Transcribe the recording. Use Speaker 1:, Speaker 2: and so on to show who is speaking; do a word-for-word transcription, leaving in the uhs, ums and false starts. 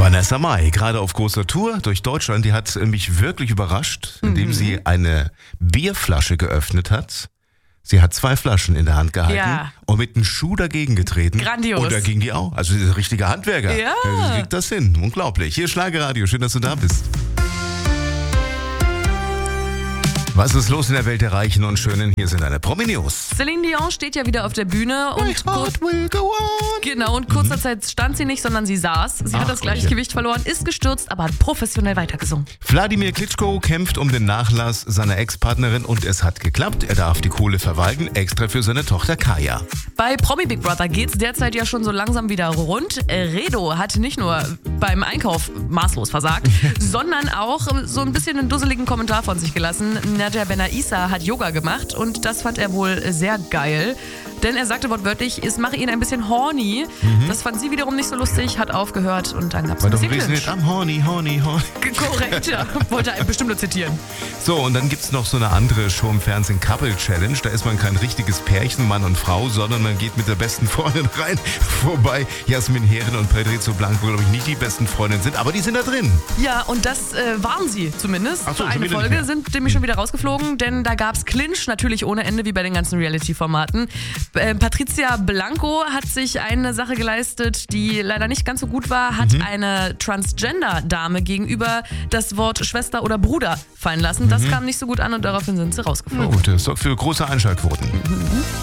Speaker 1: Vanessa Mai, gerade auf großer Tour durch Deutschland, die hat mich wirklich überrascht, indem mhm. sie eine Bierflasche geöffnet hat. Sie hat zwei Flaschen in der Hand gehalten ja. und mit einem Schuh dagegen getreten.
Speaker 2: Grandios.
Speaker 1: Und da ging die auch. Also der richtige Handwerker.
Speaker 2: Ja.
Speaker 1: Der kriegt das hin. Unglaublich. Hier Schlagerradio. Schön, dass du da bist. Was ist los in der Welt der Reichen und Schönen? Hier sind deine Promi-News.
Speaker 2: Celine Dion steht ja wieder auf der Bühne.
Speaker 1: My
Speaker 2: und
Speaker 1: heart will go on.
Speaker 2: Genau, und kurzer mhm. Zeit stand sie nicht, sondern sie saß. Sie
Speaker 1: Ach,
Speaker 2: hat das Gleichgewicht verloren, ist gestürzt, aber hat professionell weitergesungen.
Speaker 1: Wladimir Klitschko kämpft um den Nachlass seiner Ex-Partnerin und es hat geklappt. Er darf die Kohle verwalten, extra für seine Tochter Kaya.
Speaker 2: Bei Promi Big Brother geht's derzeit ja schon so langsam wieder rund. Redo hat nicht nur beim Einkauf maßlos versagt, sondern auch so ein bisschen einen dusseligen Kommentar von sich gelassen. Nadja Benaissa hat Yoga gemacht und das fand er wohl sehr geil. Denn er sagte wortwörtlich, es mache ihn ein bisschen horny. Mhm. Das fand sie wiederum nicht so lustig, hat aufgehört und dann gab es ein bisschen Clinch.
Speaker 1: Am horny, horny, horny.
Speaker 2: Korrekt, ja. Wollte er bestimmt nur zitieren.
Speaker 1: So, und dann gibt es noch so eine andere Show im Fernsehen, Couple Challenge. Da ist man kein richtiges Pärchen, Mann und Frau, sondern man geht mit der besten Freundin rein. Wobei Jasmin Herren und Pedrizzo Blanco, glaube ich, nicht die besten Freundinnen sind, aber die sind da drin.
Speaker 2: Ja, und das äh, waren sie zumindest.
Speaker 1: Ach so,
Speaker 2: Für eine Folge sind nämlich schon wieder rausgeflogen, denn da gab es Clinch, natürlich ohne Ende, wie bei den ganzen Reality-Formaten. Äh, Patricia Blanco hat sich eine Sache geleistet, die leider nicht ganz so gut war, hat mhm. eine Transgender-Dame gegenüber das Wort Schwester oder Bruder fallen lassen. Das mhm. kam nicht so gut an und daraufhin sind sie rausgeflogen.
Speaker 1: Na gut, das sorgt für große Einschaltquoten. Mhm.